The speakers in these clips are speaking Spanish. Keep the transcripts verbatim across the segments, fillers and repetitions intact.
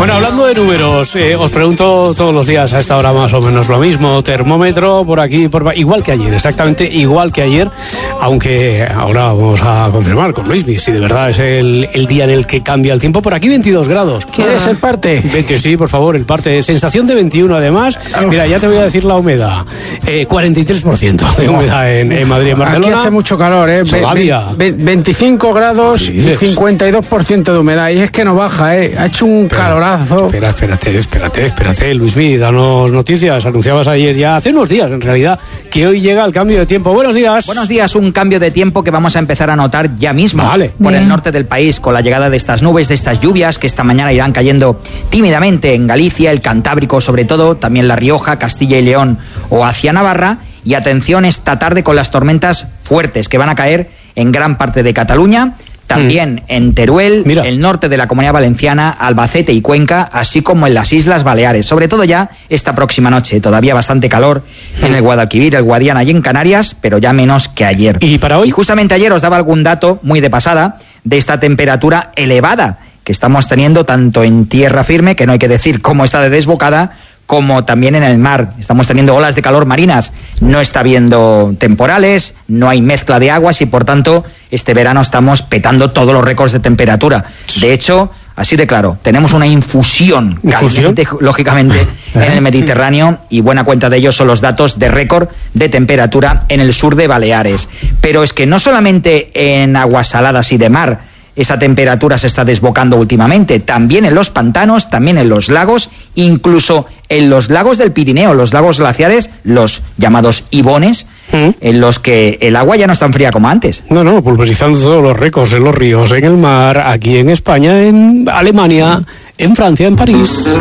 Bueno, hablando de números, eh, os pregunto todos los días a esta hora más o menos lo mismo. Termómetro por aquí, por igual que ayer, exactamente igual que ayer, aunque ahora vamos a confirmar con Luismi si de verdad es el, el día en el que cambia el tiempo. Por aquí veintidós grados. ¿Quieres el parte? veinte, sí, por favor, el parte. Sensación de veintiuno además. Mira, ya te voy a decir la humedad. Eh, cuarenta y tres por ciento de humedad en, en Madrid, en Barcelona. Aquí hace mucho calor, ¿eh? Todavía. veinticinco grados y cincuenta y dos por ciento de humedad. Y es que no baja, ¿eh? Ha hecho un Espera, calorazo. Espera, espérate, espérate, espérate, Luismi, danos noticias. Anunciabas ayer, ya hace unos días en realidad, que hoy llega el cambio de tiempo. Buenos días. Buenos días, un cambio de tiempo que vamos a empezar a notar ya mismo. Vale. Por Bien. el norte del país, con la llegada de estas nubes, de estas lluvias que esta mañana irán cayendo tímidamente en Galicia, el Cantábrico sobre todo, también La Rioja, Castilla y León o hacia Navarra. Y atención esta tarde con las tormentas fuertes que van a caer en gran parte de Cataluña, también mm. en Teruel, Mira. el norte de la Comunidad Valenciana, Albacete y Cuenca, así como en las Islas Baleares. Sobre todo ya esta próxima noche, todavía bastante calor en el Guadalquivir, el Guadiana y en Canarias, pero ya menos que ayer. ¿Y para hoy? Y justamente ayer os daba algún dato muy de pasada de esta temperatura elevada que estamos teniendo tanto en tierra firme, que no hay que decir cómo está de desbocada, como también en el mar. Estamos teniendo olas de calor marinas, no está habiendo temporales, no hay mezcla de aguas y por tanto este verano estamos petando todos los récords de temperatura. De hecho, así de claro, tenemos una infusión, ¿Infusión? caliente, lógicamente, en el Mediterráneo, y buena cuenta de ello son los datos de récord de temperatura en el sur de Baleares. Pero es que no solamente en aguas saladas y de mar esa temperatura se está desbocando últimamente, también en los pantanos, también en los lagos, incluso en los lagos del Pirineo, los lagos glaciares, los llamados ibones, ¿Mm? en los que el agua ya no es tan fría como antes. No, no, pulverizando todos los récords en los ríos, en el mar, aquí en España, en Alemania, en Francia, en París.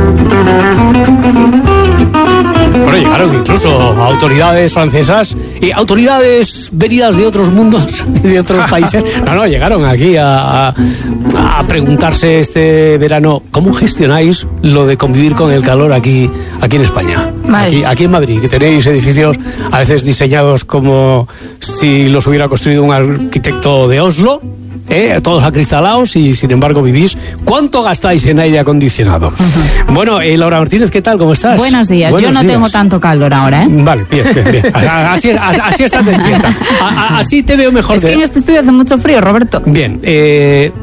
Bueno, llegaron incluso autoridades francesas y autoridades venidas de otros mundos, de otros países. No, no, llegaron aquí a, a, a preguntarse este verano cómo gestionáis lo de convivir con el calor aquí, aquí en España. Vale. Aquí, aquí en Madrid, que tenéis edificios a veces diseñados como si los hubiera construido un arquitecto de Oslo. ¿Eh? Todos acristalados y sin embargo vivís. ¿Cuánto gastáis en aire acondicionado? Uh-huh. Bueno, eh, Laura Martínez, ¿qué tal? ¿Cómo estás? Buenos días. Buenos Yo no días. tengo tanto calor ahora, ¿eh? Vale, bien, bien, bien. Así, así estás despierta. A, a, así te veo mejor. Es que de... en este estudio hace mucho frío, Roberto. Bien, eh...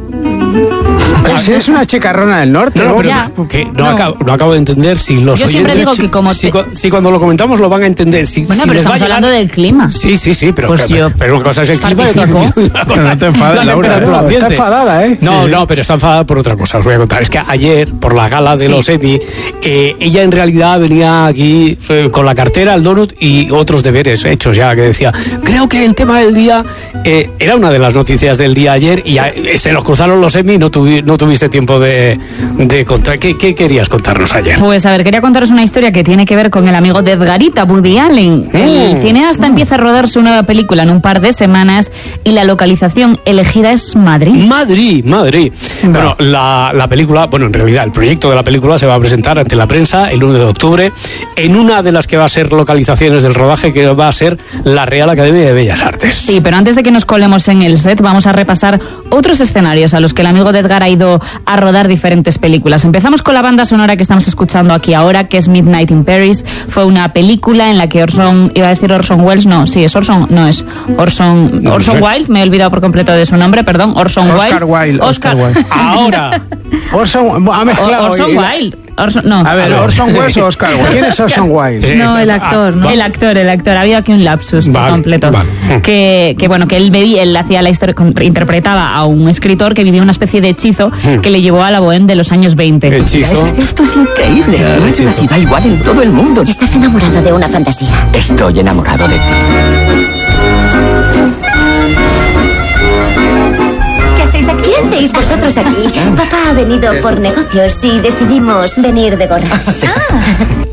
Pues es una chicarrona del norte. No, no, pero Ya. que no, No. Acabo, no acabo de entender si los Yo oyentes... siempre digo que como si, te- si, si cuando lo comentamos lo van a entender. Si, Bueno, si pero les va a estamos llegar... hablando del clima. Sí, sí, sí, pero, Pues pero, yo pero una cosa es el clima y otra participo. cosa Pero no te enfades, la Laura, temperatura no, ambiente. está enfadada, ¿eh? No, Sí. no, pero está enfadada por otra cosa, os voy a contar. Es que ayer, por la gala de Sí. los Emmy, eh, ella en realidad venía aquí eh, con la cartera, el donut y otros deberes hechos ya, que decía, creo que el tema del día eh, era una de las noticias del día ayer y a, eh, se nos cruzaron los Emmy y no, tuvi, no tuviste tiempo de, de contar. ¿Qué, ¿Qué querías contarnos ayer? Pues a ver, quería contaros una historia que tiene que ver con el amigo de Edgarita, Woody Allen. El Mm. cineasta empieza a rodar su nueva película en un par de semanas y la localización elegida es Madrid. Madrid, Madrid. Bueno, la, la película, bueno, en realidad el proyecto de la película se va a presentar ante la prensa el uno de octubre en una de las que va a ser localizaciones del rodaje, que va a ser la Real Academia de Bellas Artes. Sí, pero antes de que nos colemos en el set, vamos a repasar otros escenarios a los que el amigo de Edgar ha ido a rodar diferentes películas. Empezamos con la banda sonora que estamos escuchando aquí ahora, que es Midnight in Paris. Fue una película en la que Orson, iba a decir Orson Welles, no, sí, es Orson, no es Orson, No, Orson no sé. Wilde, me he olvidado por completo de su nombre, perdón, Orson Oscar Wilde. Wilde, Oscar Wilde. Ahora, Orson, ha mezclado. Orson y la- Wilde. Orson, no. A ver, Orson Welles o Oscar Wilde. ¿Quién es Orson Wilde? Eh, No, el ah, actor, ¿no? El actor, el actor. Había aquí un lapsus por Vale, completo. vale. Que, que bueno, que él bebía, él hacía la historia, con- interpretaba a un escritor que vivía una especie de hechizo que le llevó a la bohème de los años veinte. hechizo. Esto es increíble. No es una ciudad igual en todo el mundo. Estás enamorado de una fantasía. Estoy enamorado de ti. ¿Qué hacéis aquí? ¿Qué hacéis vosotros aquí? Papá ha venido por negocios y decidimos venir de gorras.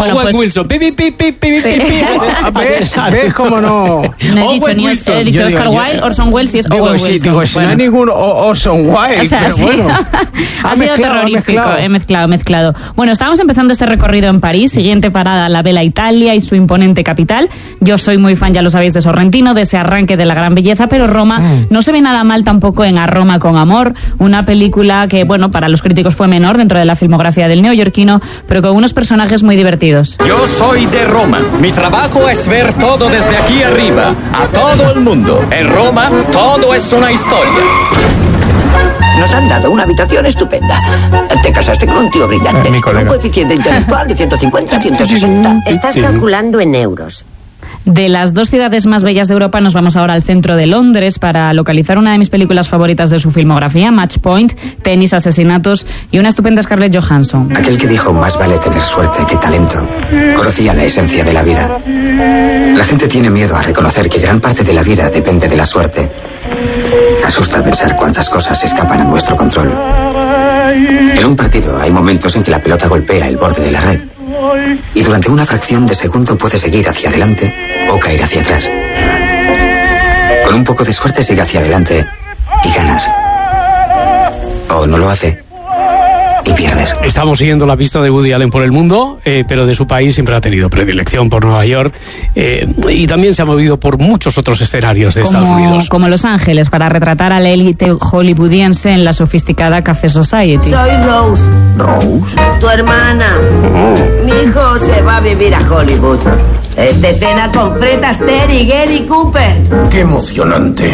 Bueno, Owen pues- Wilson. Pi, pi, pi, pi, pi, pi, pi. ¿Ves? ¿Ves cómo no? No he dicho Owen ni Wilson. he dicho Yo digo, Oscar yo- Wilde, Orson Welles y es Digo, Owen sí, Wilson. digo, si Bueno. no hay ningún o- Orson Wilde, O sea, pero sí. bueno. Ha sido mezclado, ha terrorífico. mezclado. He mezclado, mezclado. Bueno, estábamos empezando este recorrido en París. Siguiente parada, la Bella Italia y su imponente capital. Yo soy muy fan, ya lo sabéis, de Sorrentino, de ese arranque de la gran belleza, pero Roma Mm. no se ve nada mal tampoco en A Roma con Amor, una película que, bueno, para los críticos fue menor dentro de la filmografía del neoyorquino, pero con unos personajes muy divertidos. Yo soy de Roma. Mi trabajo es ver todo desde aquí arriba, a todo el mundo. En Roma, todo es una historia. Nos han dado una habitación estupenda. Te casaste con un tío brillante. Eh, mi con un colega. coeficiente intelectual de ciento cincuenta a ciento sesenta. Estás calculando en euros. De las dos ciudades más bellas de Europa nos vamos ahora al centro de Londres para localizar una de mis películas favoritas de su filmografía, Match Point, tenis, asesinatos y una estupenda Scarlett Johansson. Aquel que dijo más vale tener suerte que talento conocía la esencia de la vida. La gente tiene miedo a reconocer que gran parte de la vida depende de la suerte. Asusta pensar cuántas cosas escapan a nuestro control. En un partido hay momentos en que la pelota golpea el borde de la red y durante una fracción de segundo puede seguir hacia adelante o caer hacia atrás. Con un poco de suerte sigue hacia adelante y ganas. O no lo hace y pierdes. Estamos siguiendo la pista de Woody Allen por el mundo, eh, pero de su país siempre ha tenido predilección por Nueva York eh, y también se ha movido por muchos otros escenarios de Estados Unidos. Como Los Ángeles, para retratar a la élite hollywoodiense en la sofisticada Café Society. Soy Rose. Rose. Tu hermana. Mi hijo se va a vivir a Hollywood. Este cena con Fred Astaire y Gary Cooper. ¡Qué emocionante!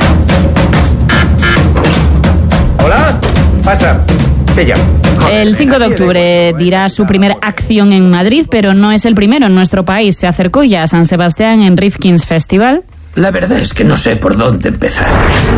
Hola, pasa. Sella. El cinco de octubre dirá su primera acción en Madrid, pero no es el primero en nuestro país. Se acercó ya a San Sebastián en Rifkin's Festival. La verdad es que no sé por dónde empezar.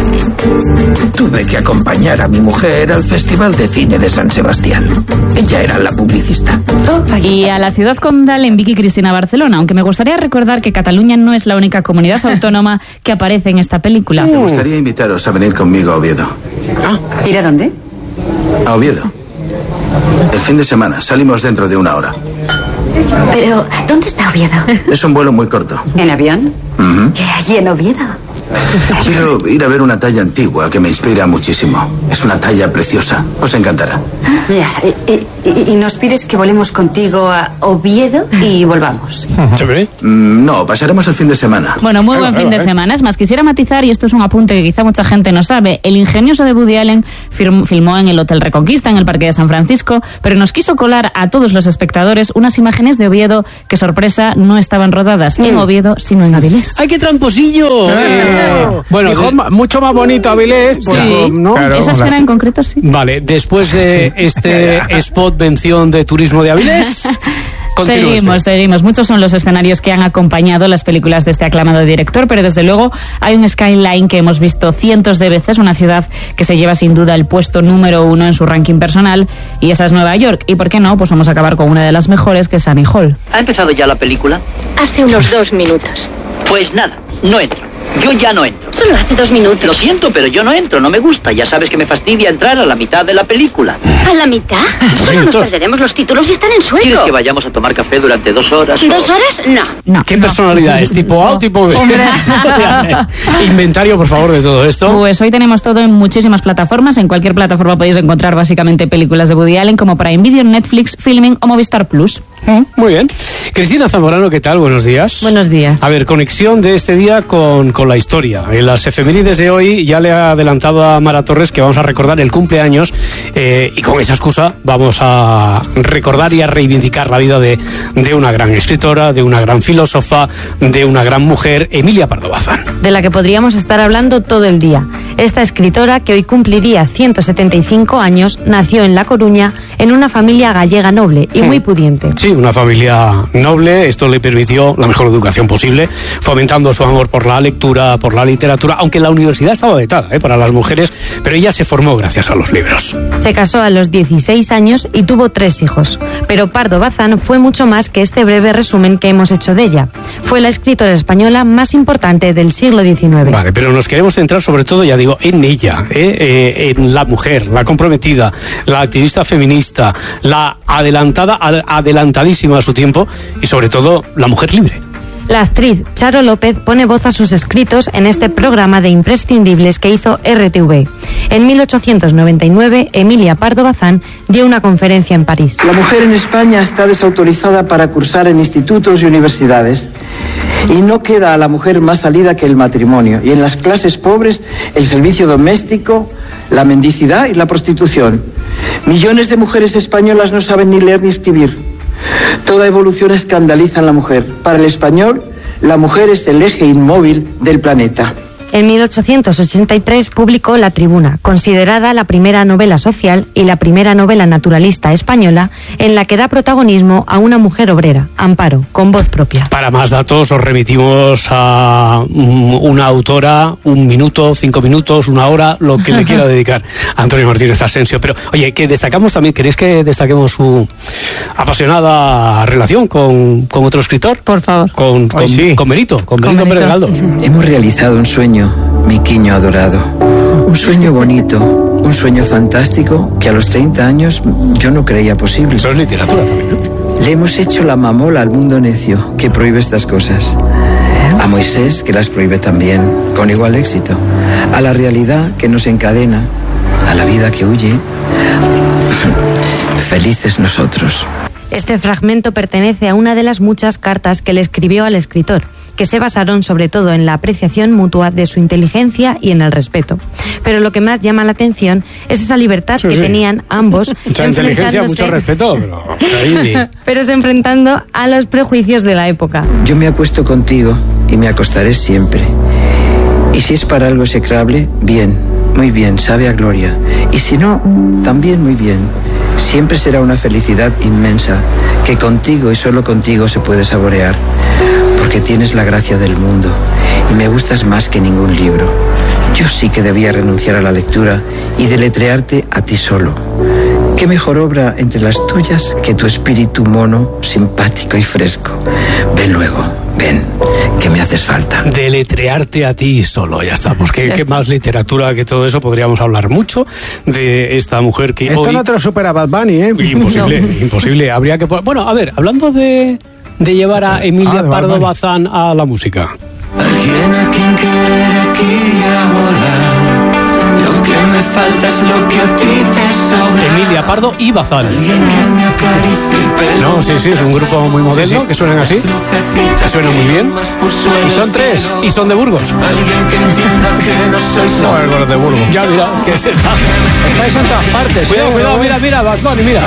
Tuve que acompañar a mi mujer al Festival de Cine de San Sebastián. Ella era la publicista. Y a la ciudad condal en Vicky Cristina Barcelona, aunque me gustaría recordar que Cataluña no es la única comunidad autónoma que aparece en esta película. Me gustaría invitaros a venir conmigo a Oviedo. ¿Ir a dónde? A Oviedo. El fin de semana. Salimos dentro de una hora. Pero, ¿dónde está Oviedo? Es un vuelo muy corto. ¿En avión? Ujú. ¿Qué hay en Oviedo? Quiero ir a ver una talla antigua que me inspira muchísimo. Es una talla preciosa. Os encantará. Ya, y, y- y nos pides que volemos contigo a Oviedo y volvamos. Mm, No, pasaremos el fin de semana. Bueno, muy buen fin de semana. Es más, quisiera matizar, y esto es un apunte que quizá mucha gente no sabe, el ingenioso de Woody Allen firm- filmó en el Hotel Reconquista, en el Parque de San Francisco, pero nos quiso colar a todos los espectadores unas imágenes de Oviedo que, sorpresa, no estaban rodadas en Oviedo, sino en Avilés. ¡Ay, qué tramposillo! Eh, bueno, Dijo, de- ma- mucho más bonito Avilés. Pues, Sí, pues, ¿no? esa esfera en concreto sí. Vale, después de este spot mención de turismo de Avilés, continúe Seguimos, usted. seguimos. Muchos son los escenarios que han acompañado las películas de este aclamado director, pero desde luego hay un skyline que hemos visto cientos de veces, una ciudad que se lleva sin duda el puesto número uno en su ranking personal, y esa es Nueva York. Y por qué no, pues vamos a acabar con una de las mejores, que es Annie Hall. ¿Ha empezado ya la película? Hace unos dos minutos. Pues nada, no entro. Yo ya no entro. Solo hace dos minutos. Lo siento, pero yo no entro, no me gusta. Ya sabes que me fastidia entrar a la mitad de la película. ¿A la mitad? Solo nos perderemos los títulos y están en sueco. ¿Quieres que vayamos a tomar café durante dos horas? o- ¿Dos horas? No. No, ¿Qué no. personalidad es? ¿Tipo A o tipo B? Inventario, por favor, de todo esto. Pues hoy tenemos todo en muchísimas plataformas. En cualquier plataforma podéis encontrar básicamente películas de Woody Allen, como Prime Video, Netflix, Filming o Movistar Plus. Mm, Muy bien. Cristina Zamorano, ¿qué tal? Buenos días. Buenos días. A ver, conexión de este día con, con la historia. En las efemérides de hoy ya le ha adelantado a Mara Torres que vamos a recordar el cumpleaños eh, y con esa excusa vamos a recordar y a reivindicar la vida de, de una gran escritora, de una gran filósofa, de una gran mujer, Emilia Pardo Bazán. De la que podríamos estar hablando todo el día. Esta escritora, que hoy cumpliría ciento setenta y cinco años, nació en La Coruña en una familia gallega noble y muy pudiente. Sí, una familia noble. Esto le permitió la mejor educación posible, fomentando su amor por la lectura, por la literatura, aunque la universidad estaba vetada ¿eh? para las mujeres, pero ella se formó gracias a los libros. Se casó a los dieciséis años y tuvo tres hijos. Pero Pardo Bazán fue mucho más que este breve resumen que hemos hecho de ella. Fue la escritora española más importante del siglo diecinueve. Vale, pero nos queremos centrar sobre todo, ya digo, en ella, ¿eh? Eh, en la mujer, la comprometida, la activista feminista, la adelantada, ad- adelantada adelantadísima a su tiempo y sobre todo la mujer libre. La actriz Charo López pone voz a sus escritos en este programa de imprescindibles que hizo R T V. En mil ochocientos noventa y nueve, Emilia Pardo Bazán dio una conferencia en París. La mujer en España está desautorizada para cursar en institutos y universidades y no queda a la mujer más salida que el matrimonio. Y en las clases pobres, el servicio doméstico, la mendicidad y la prostitución. Millones de mujeres españolas no saben ni leer ni escribir. Toda evolución escandaliza a la mujer. Para el español, la mujer es el eje inmóvil del planeta. En mil ochocientos ochenta y tres publicó La Tribuna, considerada la primera novela social y la primera novela naturalista española en la que da protagonismo a una mujer obrera, Amparo, con voz propia. Para más datos os remitimos a una autora, un minuto, cinco minutos, una hora, lo que le quiera dedicar a Antonio Martínez Asensio. Pero, oye, que destacamos también, ¿queréis que destaquemos su apasionada relación con, con otro escritor? Por favor. Con, con, Ay, sí. con Benito, con Benito Pérez Galdós. Hemos realizado un sueño, mi quiño adorado. Un sueño bonito, un sueño fantástico que a los treinta años yo no creía posible. Eso es literatura también, ¿no? Le hemos hecho la mamola al mundo necio que prohíbe estas cosas. A Moisés, que las prohíbe también, con igual éxito. A la realidad que nos encadena, a la vida que huye. Felices nosotros. Este fragmento pertenece a una de las muchas cartas que le escribió al escritor, que se basaron sobre todo en la apreciación mutua de su inteligencia y en el respeto. Pero lo que más llama la atención es esa libertad sí, que sí. tenían ambos. Mucha inteligencia, mucho respeto, pero... pero se enfrentando a los prejuicios de la época. Yo me acuesto contigo y me acostaré siempre. Y si es para algo execrable, bien, muy bien, sabe a gloria. Y si no, también muy bien. Siempre será una felicidad inmensa que contigo y solo contigo se puede saborear, porque tienes la gracia del mundo y me gustas más que ningún libro. Yo sí que debía renunciar a la lectura y deletrearte a ti solo. ¿Qué mejor obra entre las tuyas que tu espíritu mono, simpático y fresco? Ven luego, ven, que me haces falta. Deletrearte a ti solo, ya está. Pues qué, qué más literatura que todo eso. Podríamos hablar mucho de esta mujer que Esto hoy... no te lo supera Bad Bunny, ¿eh? Imposible, no. imposible. Habría que... Bueno, a ver, hablando de, de llevar a Emilia ah, Pardo Bazán a la música. Alguien a quien querer aquí y ahora. Lo que me falta es lo que a ti te sobra. Emilia Pardo y Bazán. No, sí, sí, es un grupo muy moderno, sí, sí. que suenan así, que suenan muy bien. Y son tres. Y son de Burgos. No, el de Burgos. Ya, mira, que se está. Estáis en todas partes. Cuidado, cuidado, mira, mira, Bad Bunny, mira.